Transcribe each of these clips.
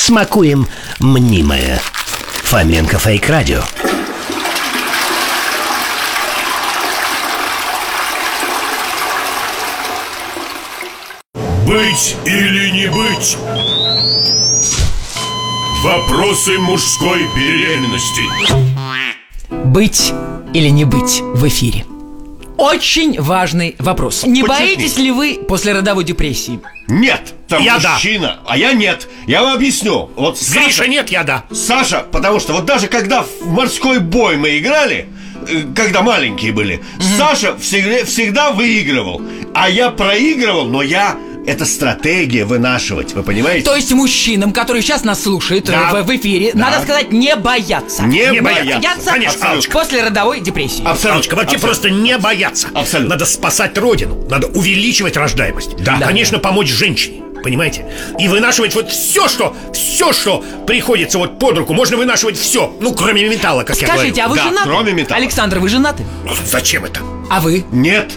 смакуем мнимое. Фоменко Фейк Радио. Быть или не быть? Вопросы мужской беременности. Быть или не быть в эфире? Очень важный вопрос. Не боитесь ли вы послеродовой депрессии? Нет, там Я мужчина, а я нет. Я вам объясню. Вот Гриша, Саша, нет, я да. Саша, потому что вот даже когда в морской бой мы играли, когда маленькие были, Саша всегда выигрывал. А я проигрывал, но это стратегия вынашивать, вы понимаете? То есть мужчинам, которые сейчас нас слушают Да. в эфире, Да. надо сказать, не бояться. Не бояться Конечно, послеродовой депрессии. Алочка, вообще просто не бояться. Абсолютно. Надо спасать родину, надо увеличивать рождаемость. Да. Конечно, помочь женщине, понимаете? И вынашивать вот все, что приходится вот под руку. Можно вынашивать все, ну, кроме металла, как я говорю. Скажите, а вы Да, женаты? кроме металла. Александр, вы женаты? Зачем это? А вы? Нет,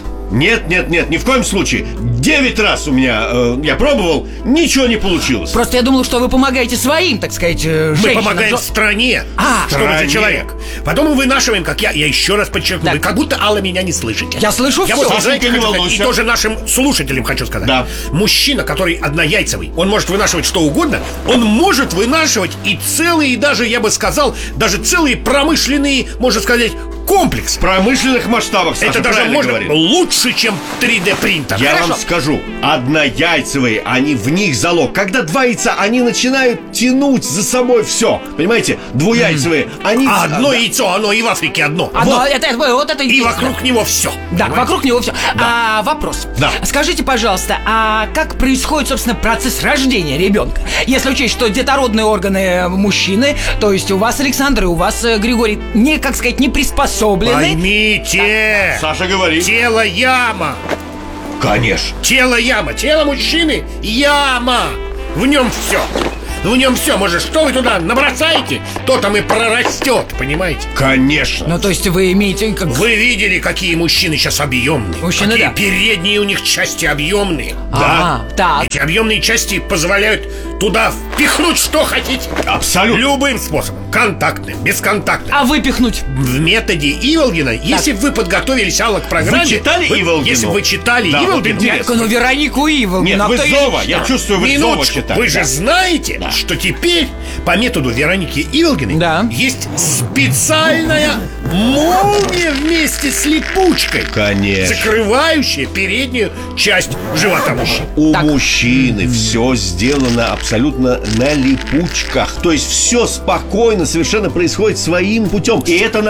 ни в коем случае. 9 раз у меня, я пробовал, ничего не получилось. Просто я думал, что вы помогаете своим, так сказать, Мы женщинам. помогаем стране. Что вы за стране. человек? Потом мы вынашиваем, как я еще раз подчеркну, Да. вы как будто, Алла, меня не слышите. Я слышу Я все. вот, знаете, не хочу сказать, волнуйся. и тоже нашим слушателям хочу сказать. Да. Мужчина, который однояйцевый, он может вынашивать что угодно. Он может вынашивать и целые, даже, я бы сказал, даже целые промышленные, можно сказать, комплексы. В промышленных масштабах, Саша, Это даже правильно можно говорит. лучше, чем 3D-принтер. Я Хорошо. вам скажу, однояйцевые, они в них залог. Когда два яйца, они начинают тянуть за собой все. Понимаете, двуяйцевые, они... А одно Да. яйцо, оно и в Африке одно. Одно, Вот. вот это И интересно. вокруг него все. Да, вокруг него все. Вопрос. Да. Скажите, пожалуйста, а как происходит, собственно, процесс рождения ребенка? Если учесть, что детородные органы мужчины, то есть у вас, Александр, и у вас, Григорий, не, как сказать, не приспособлены. Поймите, Саша, говори. тело яма. Конечно. Тело яма, тело мужчины яма. В нем все. В нем все. Может, что вы туда набросаете, то там и прорастет, понимаете? Конечно. Ну, то есть вы имеете как... Вы видели, какие мужчины сейчас объемные? Мужчины, какие да. передние у них части объемные. Ага, так. Эти объемные части позволяют туда впихнуть что хотите. Абсолютно. Любым способом. Контактным, бесконтактным. А выпихнуть? В методе Иволгина, если бы вы подготовились, Алла, к программе... Вы читали Иволгину? Если бы вы читали Да, вот Иволгину... интересно. Ну, Веронику Иволгину. Нет, а вы кто её Зова, читал? я чувствую, вы Зова Минуточку, читали. вы же знаете, что теперь по методу Вероники Иволгиной Да. есть специальная молния вместе с липучкой, Конечно. закрывающая переднюю часть живота мужчины. У Так. мужчины все сделано абсолютно на липучках. То есть все спокойно совершенно происходит своим путем. И это